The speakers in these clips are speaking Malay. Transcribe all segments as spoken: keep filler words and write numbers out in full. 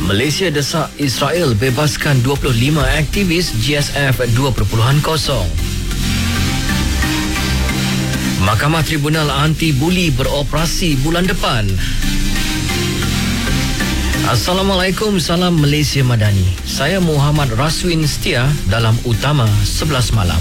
Malaysia desak Israel bebaskan dua puluh lima aktivis G S F dua titik kosong. Mahkamah Tribunal Anti-Buli beroperasi bulan depan. Assalamualaikum, salam Malaysia Madani. Saya Muhammad Raswin Setia dalam Utama sebelas Malam.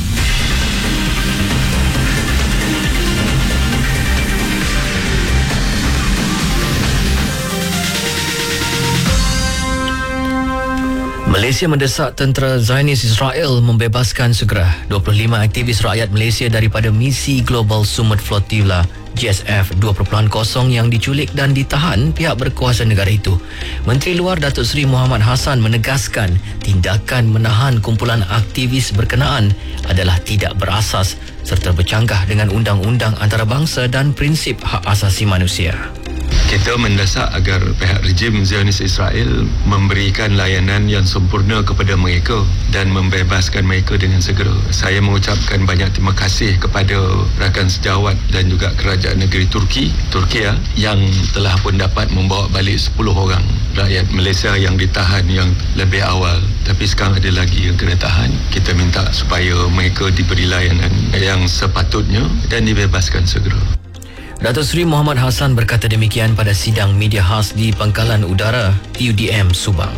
Malaysia mendesak tentera Zionis Israel membebaskan segera dua puluh lima aktivis rakyat Malaysia daripada misi Global Summit Flotilla G S F dua titik kosong yang diculik dan ditahan pihak berkuasa negara itu. Menteri Luar Datuk Seri Muhammad Hassan menegaskan tindakan menahan kumpulan aktivis berkenaan adalah tidak berasas serta bercanggah dengan undang-undang antarabangsa dan prinsip hak asasi manusia. Kita mendesak agar pihak rejim Zionis Israel memberikan layanan yang sempurna kepada mereka dan membebaskan mereka dengan segera. Saya mengucapkan banyak terima kasih kepada rakan sejawat dan juga kerajaan negeri Turki, Turkiya yang telah pun dapat membawa balik sepuluh orang rakyat Malaysia yang ditahan yang lebih awal. Tapi sekarang ada lagi yang kena tahan. Kita minta supaya mereka diberi layanan yang sepatutnya dan dibebaskan segera. Datuk Seri Muhammad Hassan berkata demikian pada sidang media khas di Pangkalan Udara T U D M Subang.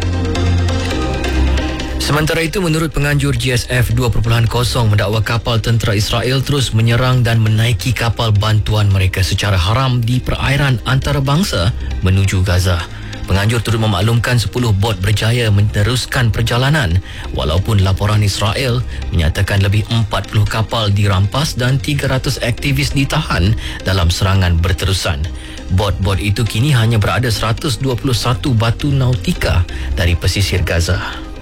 Sementara itu, menurut penganjur G S F dua titik kosong mendakwa kapal tentera Israel terus menyerang dan menaiki kapal bantuan mereka secara haram di perairan antarabangsa menuju Gaza. Penganjur turut memaklumkan sepuluh bot berjaya meneruskan perjalanan walaupun laporan Israel menyatakan lebih empat puluh kapal dirampas dan tiga ratus aktivis ditahan dalam serangan berterusan. Bot-bot itu kini hanya berada seratus dua puluh satu batu nautika dari pesisir Gaza.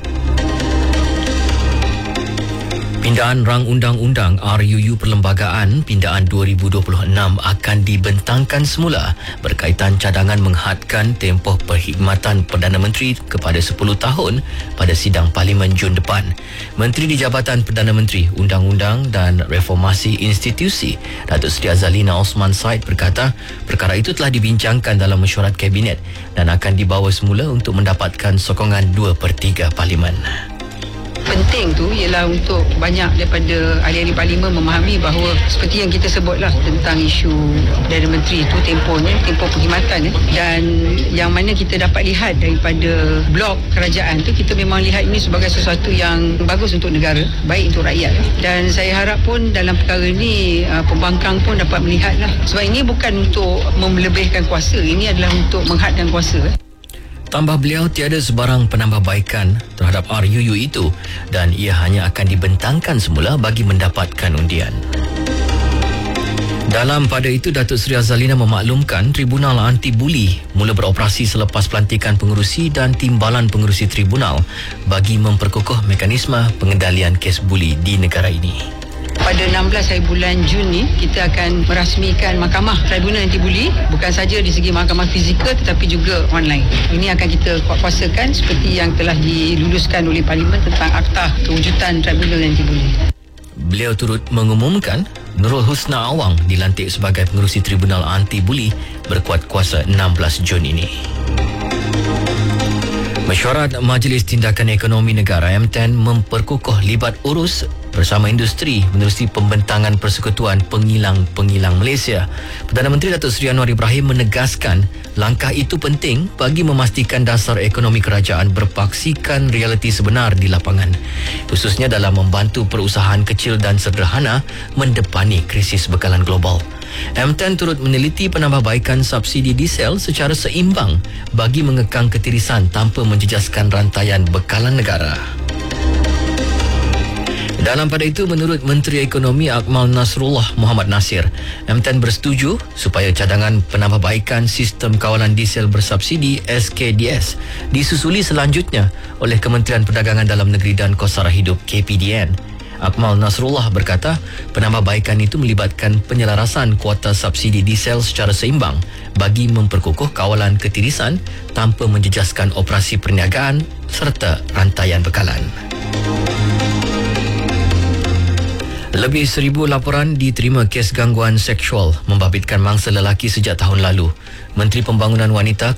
Pindaan Rang Undang-Undang R U U Perlembagaan Pindaan dua ribu dua puluh enam akan dibentangkan semula berkaitan cadangan menghadkan tempoh perkhidmatan Perdana Menteri kepada sepuluh tahun pada sidang Parlimen Jun depan. Menteri di Jabatan Perdana Menteri, Undang-Undang dan Reformasi Institusi, Datuk Seri Azalina Osman Said berkata, perkara itu telah dibincangkan dalam mesyuarat Kabinet dan akan dibawa semula untuk mendapatkan sokongan dua per tiga Parlimen. Penting tu ialah untuk banyak daripada ahli-ahli parlimen memahami bahawa seperti yang kita sebutlah tentang isu Perdana Menteri itu tempohnya, tempoh perkhidmatan, dan yang mana kita dapat lihat daripada blok kerajaan tu, kita memang lihat ini sebagai sesuatu yang bagus untuk negara, baik untuk rakyat, dan saya harap pun dalam perkara ini pembangkang pun dapat melihatlah, sebab ini bukan untuk melebihkan kuasa, ini adalah untuk menghadkan kuasa. Tambah beliau, tiada sebarang penambahbaikan terhadap R U U itu dan ia hanya akan dibentangkan semula bagi mendapatkan undian. Dalam pada itu, Datuk Seri Azalina memaklumkan Tribunal Anti-Buli mula beroperasi selepas pelantikan pengerusi dan timbalan pengerusi tribunal bagi memperkukuh mekanisme pengendalian kes buli di negara ini. Pada enam belas hari bulan Jun ni, kita akan merasmikan Mahkamah Tribunal Anti-Buli, bukan saja di segi mahkamah fizikal tetapi juga online. Ini akan kita kuatkuasakan seperti yang telah diluluskan oleh Parlimen tentang Akta Kewujudan Tribunal Anti-Buli. Beliau turut mengumumkan Nurul Husna Awang dilantik sebagai pengerusi Tribunal Anti-Buli berkuat kuasa enam belas Jun ini. Mesyuarat Majlis Tindakan Ekonomi Negara M ten memperkukuh libat urus bersama industri menerusi pembentangan Persekutuan Pengilang-Pengilang Malaysia. Perdana Menteri Datuk Seri Anwar Ibrahim menegaskan langkah itu penting bagi memastikan dasar ekonomi kerajaan berpaksikan realiti sebenar di lapangan, khususnya dalam membantu perusahaan kecil dan sederhana mendepani krisis bekalan global. M ten turut meneliti penambahbaikan subsidi diesel secara seimbang bagi mengekang ketirisan tanpa menjejaskan rantaian bekalan negara. Dalam pada itu, menurut Menteri Ekonomi Akmal Nasrullah Muhammad Nasir, M ten bersetuju supaya cadangan penambahbaikan sistem kawalan diesel bersubsidi S K D S disusuli selanjutnya oleh Kementerian Perdagangan Dalam Negeri dan Kosara Hidup K P D N. Akmal Nasrullah berkata, penambahbaikan itu melibatkan penyelarasan kuota subsidi diesel secara seimbang bagi memperkukuh kawalan ketirisan tanpa menjejaskan operasi perniagaan serta rantaian bekalan. Lebih seribu laporan diterima kes gangguan seksual membabitkan mangsa lelaki sejak tahun lalu. Menteri Pembangunan Wanita